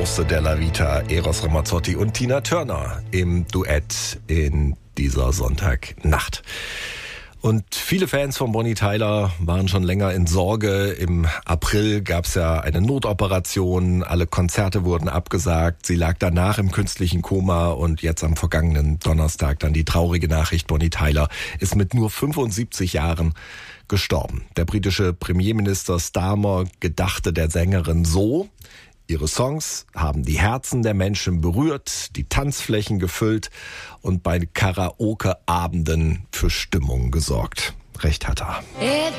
Gusto della Vita, Eros Ramazzotti und Tina Turner im Duett in dieser Sonntagnacht. Und viele Fans von Bonnie Tyler waren schon länger in Sorge. Im April gab es ja eine Notoperation, alle Konzerte wurden abgesagt. Sie lag danach im künstlichen Koma und jetzt am vergangenen Donnerstag dann die traurige Nachricht, Bonnie Tyler ist mit nur 75 Jahren gestorben. Der britische Premierminister Starmer gedachte der Sängerin so: Ihre Songs haben die Herzen der Menschen berührt, die Tanzflächen gefüllt und bei Karaoke-Abenden für Stimmung gesorgt. Recht hat er.